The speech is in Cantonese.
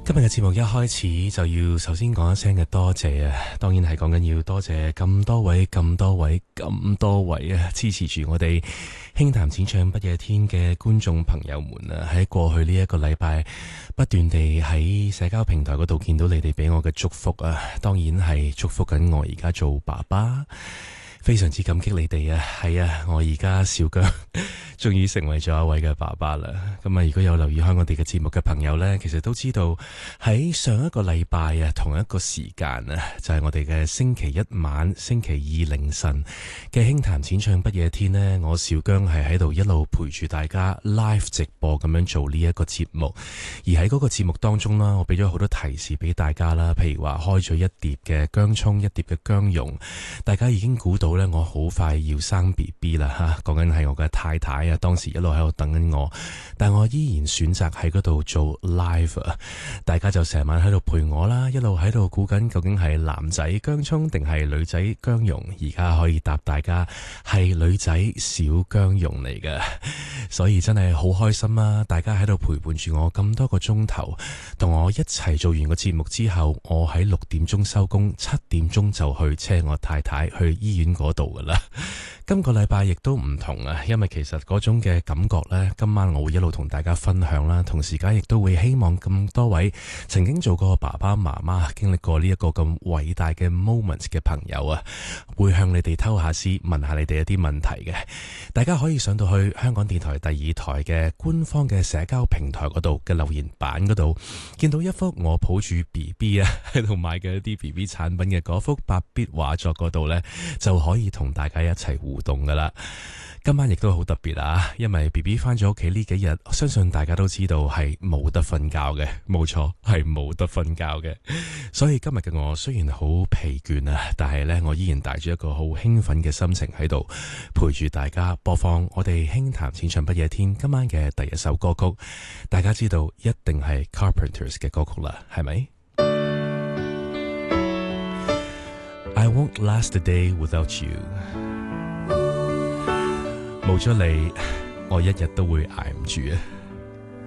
今日嘅節目一開始就要首先講一聲嘅多謝啊，當然係講緊要多謝咁多位支持住我哋輕談淺唱不夜天嘅觀眾朋友們啊，喺過去呢一個禮拜不斷地喺社交平台嗰度見到你哋俾我嘅祝福啊，當然係祝福緊我而家做爸爸。非常之感激你哋啊！係啊，我而家小姜終於成為咗一位嘅爸爸啦。咁啊，如果有留意開我哋嘅節目嘅朋友呢，其實都知道喺上一個禮拜啊，同一個時間啊，就係我哋嘅星期一晚、星期二凌晨嘅輕談淺唱不夜天呢，我小姜係喺度一路陪住大家 live 直播咁樣做呢一個節目。而喺嗰個節目當中啦，我俾咗好多提示俾大家啦，譬如話開咗一碟嘅薑蔥，一碟嘅薑蓉，大家已經估到我好快要生 BB 啦吓，講緊係我嘅太太啊，當時一路喺度等緊我，但我依然選擇喺嗰度做 live 啊，大家就成晚喺度陪我啦，一路喺度估緊究竟係男仔薑蔥定係女仔薑蓉，而家可以答大家係女仔小薑蓉嚟嘅，所以真係好開心啊！大家喺度陪伴住我咁多個鐘頭，同我一齊做完個節目之後，我喺6點鐘收工，7點鐘就去車我太太去醫院嗰度噶啦。今個禮拜亦都唔同啊，因為其實嗰種嘅感覺呢，今晚我會一路同大家分享啦，同時間亦都會希望咁多位曾經做過爸爸媽媽，經歷過呢一個咁偉大嘅 moment 嘅朋友啊，會向你哋偷下師，問下你哋一啲問題嘅。大家可以上到去香港電台第2台嘅官方嘅社交平台嗰度嘅留言板嗰度，見到一幅我抱住 BB 啊喺度買嘅一啲 BB 產品嘅嗰幅白壁畫作嗰度呢，就可以同大家一齊互動噶啦。今晚亦都好特別啊，因為 BB 翻咗屋企呢幾日，相信大家都知道係冇得瞓覺嘅，冇錯，係冇得瞓覺嘅。所以今日嘅我雖然好疲倦啊，但係呢，我依然帶住一個好興奮嘅心情喺度陪住大家播放我哋輕談淺唱不夜天今晚嘅第一首歌曲。大家知道一定係 Carpenters 嘅歌曲啦，係咪？I won't last a day without you。冇咗你，我一日都會捱唔住啊！